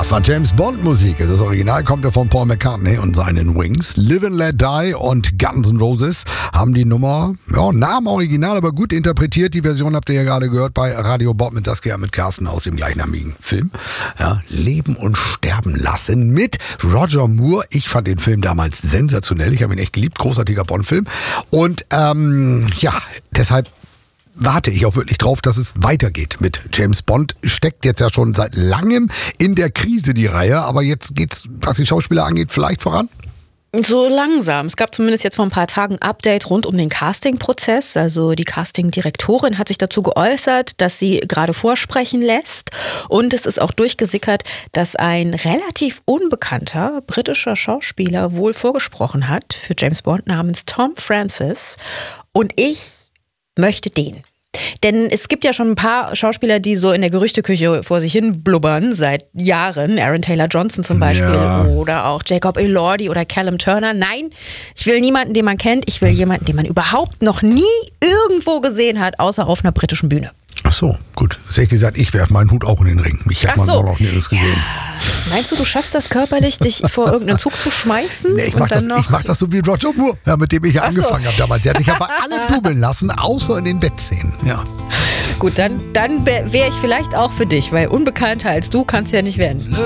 Das war James Bond Musik. Das Original kommt ja von Paul McCartney und seinen Wings. Live and Let Die und Guns N' Roses haben die Nummer, Namen original, aber gut interpretiert. Die Version habt ihr ja gerade gehört bei Radio Bob mit Saskia mit Carsten aus dem gleichnamigen Film. Ja, Leben und Sterben lassen mit Roger Moore. Ich fand den Film damals sensationell. Ich habe ihn echt geliebt. Großartiger Bond-Film. Und deshalb warte ich auch wirklich drauf, dass es weitergeht mit James Bond. Steckt jetzt ja schon seit langem in der Krise, die Reihe. Aber jetzt geht's, was die Schauspieler angeht, vielleicht voran? So langsam. Es gab zumindest jetzt vor ein paar Tagen ein Update rund um den Casting-Prozess. Also die Casting-Direktorin hat sich dazu geäußert, dass sie gerade vorsprechen lässt. Und es ist auch durchgesickert, dass ein relativ unbekannter britischer Schauspieler wohl vorgesprochen hat für James Bond namens Tom Francis. Und ich möchte den. Denn es gibt ja schon ein paar Schauspieler, die so in der Gerüchteküche vor sich hin blubbern seit Jahren. Aaron Taylor-Johnson zum Beispiel oder auch Jacob Elordi oder Callum Turner. Nein, ich will niemanden, den man kennt. Ich will jemanden, den man überhaupt noch nie irgendwo gesehen hat, außer auf einer britischen Bühne. Ach so, gut. Das hätte ich gesagt, ich werfe meinen Hut auch in den Ring. Mich hat man noch nirgends gesehen. Ja. Meinst du schaffst das körperlich, dich vor irgendeinen Zug zu schmeißen? Nee, ich mach das so wie Roger Moore, mit dem ich ja angefangen habe damals. Der hat sich aber alle dubeln lassen, außer in den Bettszenen. Ja. Gut, dann wäre ich vielleicht auch für dich, weil unbekannter als du kannst ja nicht werden.